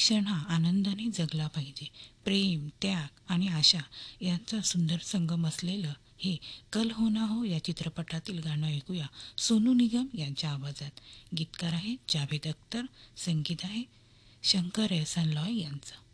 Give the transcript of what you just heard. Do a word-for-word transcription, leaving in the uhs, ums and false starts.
क्षण हा आनंदाने जगला पाहिजे. प्रेम, त्याग आणि आशा यांचा सुंदर संगम असलेलं हे कल हो ना हो या चित्रपटातील गाणं ऐकूया सोनू निगम यांच्या आवाजात. गीतकार आहे जावेद अख्तर, संगीत आहे शंकर एहसान लॉय यांचं.